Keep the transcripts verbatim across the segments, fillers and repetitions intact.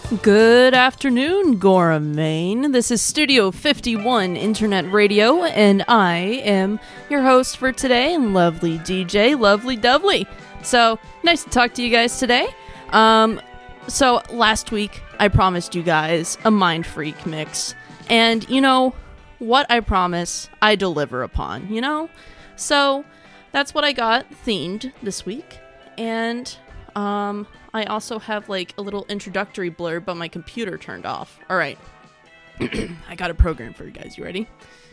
Good afternoon, Gora, Maine. This is Studio fifty-one Internet Radio, and I am your host for today, lovely D J, Lovely Dovely. So, nice to talk to you guys today. Um, so, last week, I promised you guys a Mind Freak mix. And, you know, what I promise, I deliver upon, you know? So, that's what I got themed this week. And, um... I also have, like, a little introductory blurb, but my computer turned off. Alright. I got a program for you guys. You ready?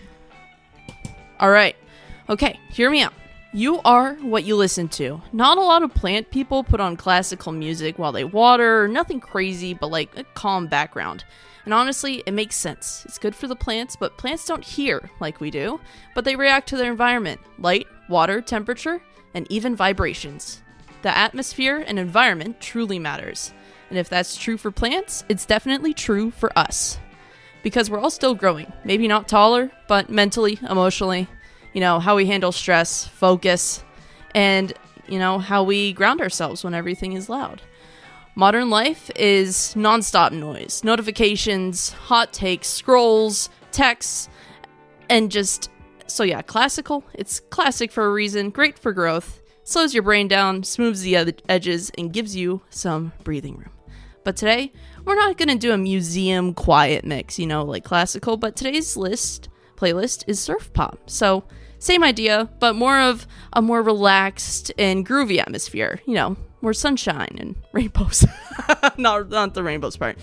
Alright. Okay, hear me out. You are what you listen to. Not a lot of plant people put on classical music while they water, nothing crazy, but, like, a calm background. And honestly, it makes sense. It's good for the plants, but plants don't hear like we do, but they react to their environment. Light, water, temperature, and even vibrations. The atmosphere and environment truly matters. And if that's true for plants, it's definitely true for us. Because we're all still growing. Maybe not taller, but mentally, emotionally. You know, how we handle stress, focus, and, you know, how we ground ourselves when everything is loud. Modern life is nonstop noise. Notifications, hot takes, scrolls, texts, and just... So yeah, classical. It's classic for a reason. Great for growth. Slows your brain down, smooths the ed- edges, and gives you some breathing room. But today, we're not going to do a museum quiet mix, you know, like classical, but today's list, playlist is surf pop. So, same idea, but more of a more relaxed and groovy atmosphere, you know, more sunshine and rainbows. not, not the rainbows part.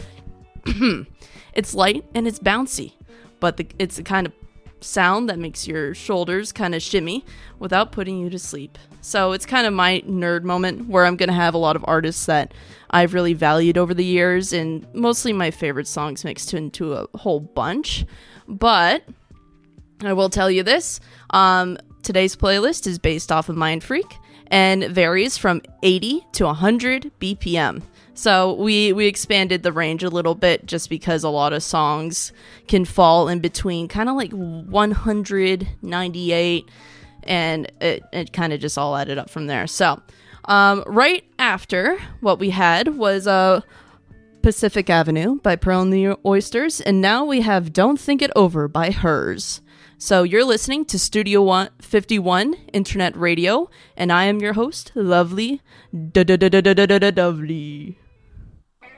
It's light and it's bouncy, but the, it's the kind of sound that makes your shoulders kind of shimmy without putting you to sleep. So it's kind of my nerd moment where I'm going to have a lot of artists that I've really valued over the years and mostly my favorite songs mixed into a whole bunch. But I will tell you this, um, today's playlist is based off of Mind Freak and varies from eighty to one hundred B P M. So we, we expanded the range a little bit just because a lot of songs can fall in between kind of like one hundred, ninety-eight, and it, it kind of just all added up from there. So um, right after what we had was uh, Pacific Avenue by Pearl and the Oysters, and now we have Don't Think It Over by Hers. So you're listening to Studio fifty-one Internet Radio, and I am your host, Lovely Dovely.